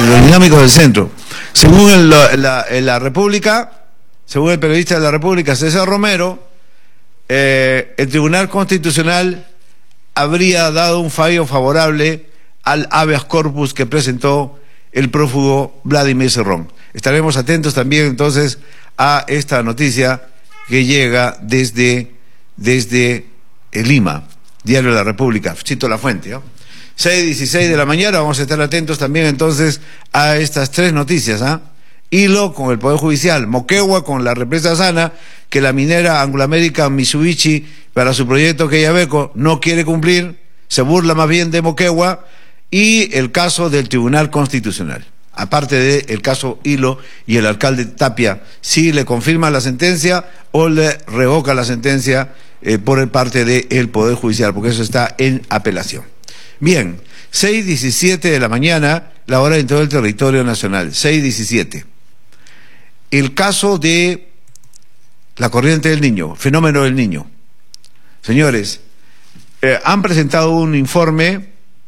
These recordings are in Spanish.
los dinámicos del centro. Según la República, según el periodista de la República, César Romero, el Tribunal Constitucional habría dado un fallo favorable al habeas corpus que presentó el prófugo Vladimir Cerrón. Estaremos atentos también entonces a esta noticia que llega desde Lima, Diario de la República. Cito la fuente, ¿no? 6:16 de la mañana, vamos a estar atentos también entonces a estas tres noticias, Hilo con el Poder Judicial, Moquegua con la represa Sana, que la minera Anglo American Mitsubishi para su proyecto Quellaveco no quiere cumplir, se burla más bien de Moquegua, y el caso del Tribunal Constitucional. Aparte del caso Hilo y el alcalde Tapia, si le confirma la sentencia o le revoca la sentencia por parte del Poder Judicial, porque eso está en apelación. Bien, 6:17 de la mañana, la hora en todo el territorio nacional, 6:17. El caso de la corriente del Niño, fenómeno del Niño. Señores, han presentado un informe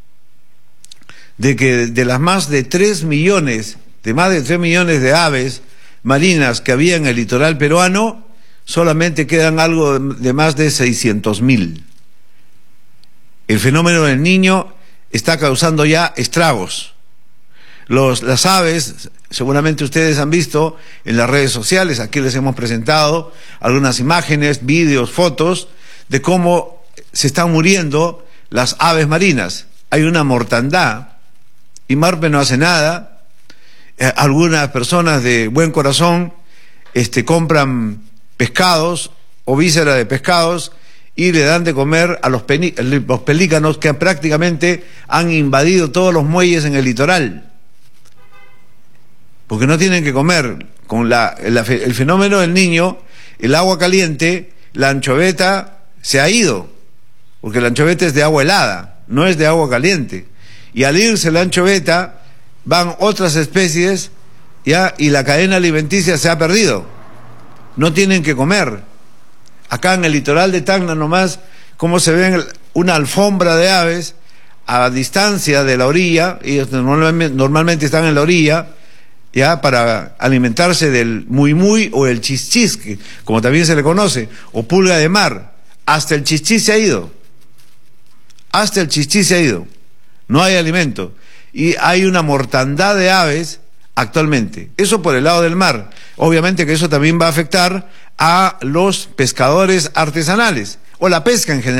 de que de las más de 3 millones de aves marinas que había en el litoral peruano, solamente quedan algo de más de 600.000. El fenómeno del Niño está causando ya estragos. Las aves, seguramente ustedes han visto en las redes sociales, aquí les hemos presentado algunas imágenes, vídeos, fotos de cómo se están muriendo las aves marinas. Hay una mortandad y Marpe no hace nada. Algunas personas de buen corazón compran pescados o vísceras de pescados y le dan de comer a los pelícanos que prácticamente han invadido todos los muelles en el litoral, porque no tienen que comer. Con el fenómeno del Niño, el agua caliente, la anchoveta se ha ido, porque la anchoveta es de agua helada, no es de agua caliente, y al irse la anchoveta van otras especies, y la cadena alimenticia se ha perdido, no tienen que comer. Acá en el litoral de Tacna nomás, cómo se ven una alfombra de aves a distancia de la orilla. Ellos normalmente están en la orilla, para alimentarse del muy o el chichis, como también se le conoce, o pulga de mar. Hasta el chichis se ha ido. No hay alimento. Y hay una mortandad de aves actualmente. Eso por el lado del mar. Obviamente que eso también va a afectar a los pescadores artesanales, o la pesca en general.